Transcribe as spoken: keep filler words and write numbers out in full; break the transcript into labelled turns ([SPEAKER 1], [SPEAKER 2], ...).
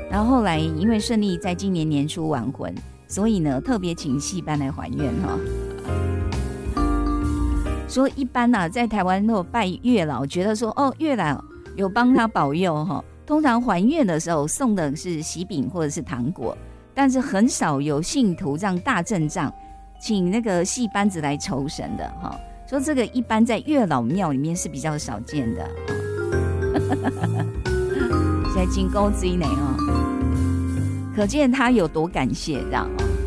[SPEAKER 1] 然后后来因为顺利在今年年初完婚，所以呢特别请戏班来还愿哈。说一般啊，在台湾都拜月老，觉得说哦月老有帮他保佑哈。通常还愿的时候送的是喜饼或者是糖果，但是很少有信徒这样大阵仗请那个戏班子来酬神的哈。说这个一般在月老庙里面是比较少见的。现在金钩之一呢哦，可见他有多感谢这样哦。